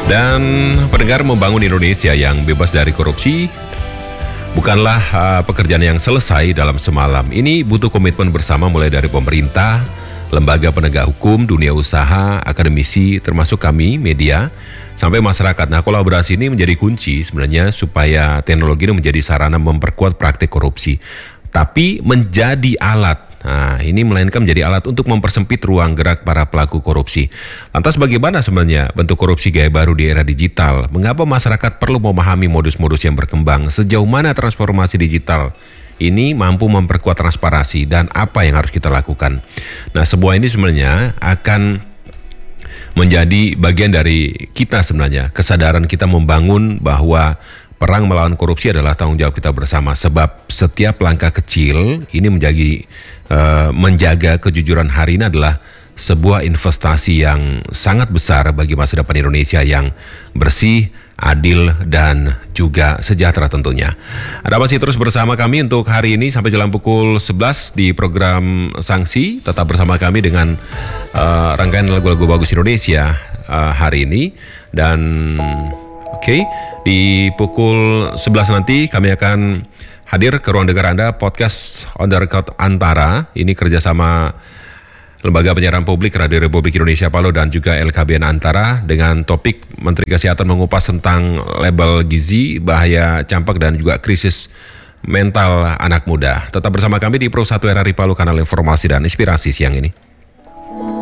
Dan pendengar, membangun Indonesia yang bebas dari korupsi bukanlah pekerjaan yang selesai dalam semalam. Ini butuh komitmen bersama mulai dari pemerintah, lembaga penegak hukum, dunia usaha, akademisi, termasuk kami, media, sampai masyarakat. Nah, kolaborasi ini menjadi kunci sebenarnya supaya teknologi ini menjadi sarana memperkuat praktik korupsi. Tapi menjadi alat. Nah, ini melainkan menjadi alat untuk mempersempit ruang gerak para pelaku korupsi. Lantas bagaimana sebenarnya bentuk korupsi gaya baru di era digital? Mengapa masyarakat perlu memahami modus-modus yang berkembang? Sejauh mana transformasi digital ini mampu memperkuat transparansi dan apa yang harus kita lakukan? Nah, sebuah ini sebenarnya akan menjadi bagian dari kita sebenarnya. Kesadaran kita membangun bahwa perang melawan korupsi adalah tanggung jawab kita bersama, sebab setiap langkah kecil ini menjaga kejujuran hari ini adalah sebuah investasi yang sangat besar bagi masa depan Indonesia yang bersih, adil, dan juga sejahtera tentunya. Ada masih terus bersama kami untuk hari ini sampai jelang pukul 11 di program Sanksi. Tetap bersama kami dengan rangkaian lagu-lagu bagus Indonesia hari ini. Dan Oke, di pukul 11 nanti kami akan hadir ke ruang dengar Anda podcast On The Record Antara. Ini kerjasama Lembaga Penyiaran Publik Radio Republik Indonesia Palu dan juga LKBN Antara dengan topik Menteri Kesehatan mengupas tentang label gizi, bahaya campak dan juga krisis mental anak muda. Tetap bersama kami di Pro 1 RRI Palu, kanal informasi dan inspirasi siang ini.